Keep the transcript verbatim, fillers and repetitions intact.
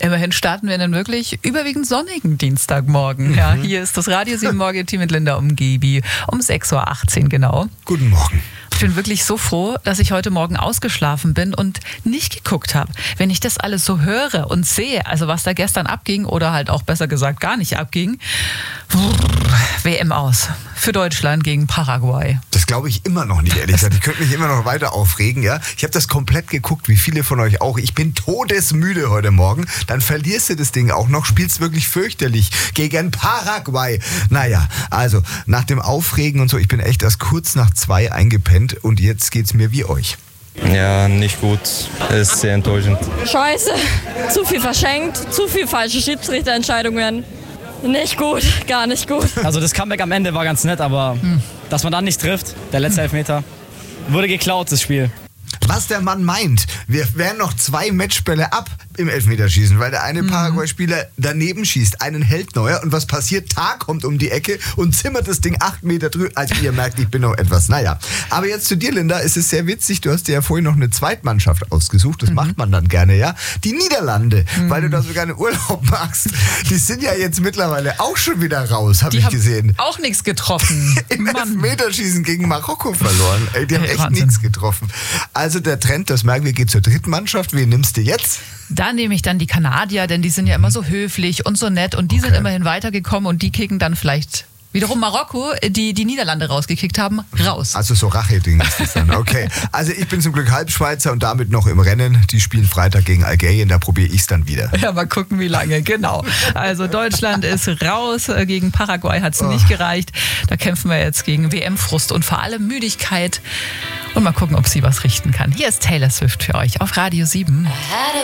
Immerhin starten wir einen wirklich überwiegend sonnigen Dienstagmorgen. Ja, hier ist das Radio sieben Morgen-Team mit Linda Umgebi um sechs Uhr achtzehn genau. Guten Morgen. Ich bin wirklich so froh, dass ich heute Morgen ausgeschlafen bin und nicht geguckt habe. Wenn ich das alles so höre und sehe, also was da gestern abging oder halt auch besser gesagt gar nicht abging, W M aus für Deutschland gegen Paraguay. Das glaube ich immer noch nicht, ehrlich gesagt. Ich könnte mich immer noch weiter aufregen, ja. Ich habe das komplett geguckt, wie viele von euch auch. Ich bin todesmüde heute Morgen. Dann verlierst du das Ding auch noch, spielst wirklich fürchterlich gegen Paraguay. Naja, also nach dem Aufregen und so, ich bin echt erst kurz nach zwei eingepennt und jetzt geht's mir wie euch. Ja, nicht gut. Ist sehr enttäuschend. Scheiße. Zu viel verschenkt, zu viel falsche Schiedsrichterentscheidungen. Nicht gut, gar nicht gut. Also das Comeback am Ende war ganz nett, aber hm. dass man dann nicht trifft, der letzte Elfmeter, wurde geklaut, das Spiel. Was der Mann meint, wir wären noch zwei Matchbälle ab im Elfmeterschießen, weil der eine mhm. Paraguay-Spieler daneben schießt, einen hält neuer und was passiert? Tar kommt um die Ecke und zimmert das Ding acht Meter drüber. Also ihr merkt, ich bin noch etwas, naja. Aber jetzt zu dir, Linda, es ist sehr witzig, du hast dir ja vorhin noch eine Zweitmannschaft ausgesucht, das mhm. macht man dann gerne, ja. Die Niederlande, mhm. weil du da so gerne Urlaub machst, die sind ja jetzt mittlerweile auch schon wieder raus, habe ich gesehen. Auch nichts getroffen. Im Elfmeterschießen gegen Marokko verloren. Ey, die haben echt nichts getroffen. Also der Trend, das merken wir, geht zur dritten Mannschaft. Wen nimmst du jetzt? Da nehme ich dann die Kanadier, denn die sind ja immer so höflich und so nett und die okay. sind immerhin weitergekommen und die kicken dann vielleicht wiederum Marokko, die die Niederlande rausgekickt haben, raus. Also so Rache-Ding ist das dann. Okay. Also ich bin zum Glück Halbschweizer und damit noch im Rennen. Die spielen Freitag gegen Algerien, da probiere ich es dann wieder. Ja, mal gucken, wie lange. Genau. Also Deutschland ist raus. Gegen Paraguay hat es oh. nicht gereicht. Da kämpfen wir jetzt gegen W M-Frust und vor allem Müdigkeit. Und mal gucken, ob sie was richten kann. Hier ist Taylor Swift für euch auf Radio sieben.